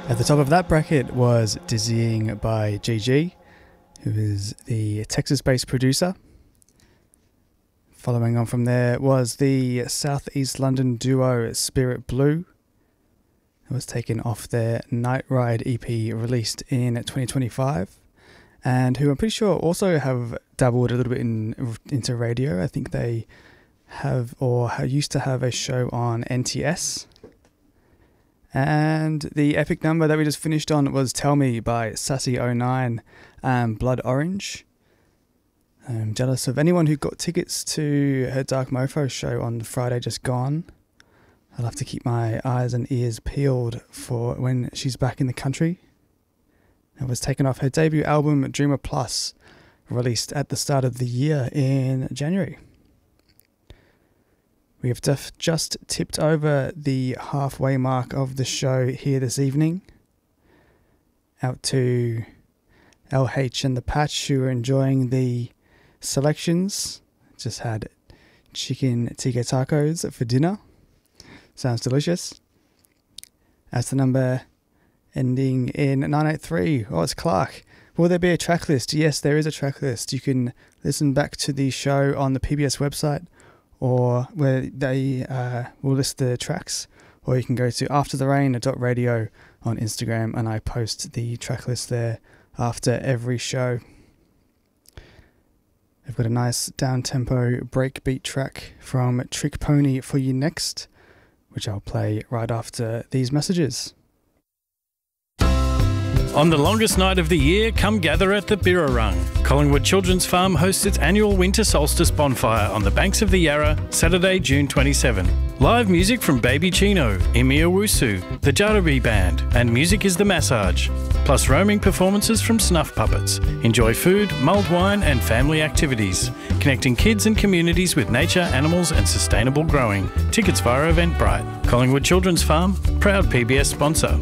At the top of that bracket was Dizzying by GG, who is the Texas-based producer. Following on from there was the Southeast London duo Spirit Blue. It was taken off their Night Ride EP released in 2025, and who I'm pretty sure also have dabbled a little bit into radio. I think they have or used to have a show on NTS. And the epic number that we just finished on was Tell Me by Sassy09 and Blood Orange. I'm jealous of anyone who got tickets to her Dark Mofo show on Friday just gone. I'll have to keep my eyes and ears peeled for when she's back in the country. It was taken off her debut album Dreamer Plus, released at the start of the year in January. We have just tipped over the halfway mark of the show here this evening. Out to LH and the Patch, who are enjoying the selections. Just had chicken tikka tacos for dinner. Sounds delicious. That's the number ending in 983. Oh, it's Clark. Will there be a track list? Yes, there is a track list. You can listen back to the show on the PBS website, or where they will list the tracks, or you can go to aftertherain.radio on Instagram, and I post the track list there after every show. I've got a nice down-tempo breakbeat track from Trick Pony for you next, which I'll play right after these messages. On the longest night of the year, come gather at the Birrarung. Collingwood Children's Farm hosts its annual winter solstice bonfire on the banks of the Yarra, Saturday, June 27. Live music from Baby Chino, Emir Wusu, the Jarabi Band, and Music is the Massage. Plus roaming performances from Snuff Puppets. Enjoy food, mulled wine and family activities. Connecting kids and communities with nature, animals and sustainable growing. Tickets via Eventbrite. Collingwood Children's Farm, proud PBS sponsor.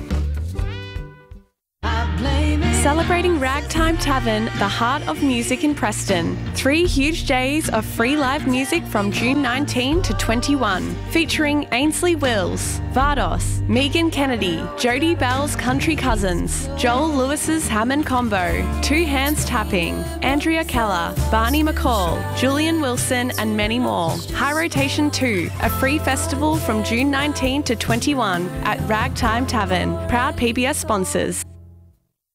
Celebrating Ragtime Tavern, the heart of music in Preston. 3 huge days of free live music from June 19 to 21, featuring Ainsley Wills, Vardos, Megan Kennedy, Jodie Bell's Country Cousins, Joel Lewis's Hammond Combo, Two Hands Tapping, Andrea Keller, Barney McCall, Julian Wilson and many more. High Rotation 2, a free festival from June 19 to 21 at Ragtime Tavern, proud PBS sponsors.